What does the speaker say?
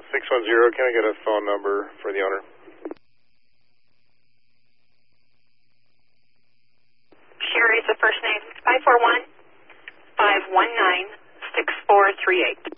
610, can I get a phone number for the owner? Sherry's the first name. 541-519-6438.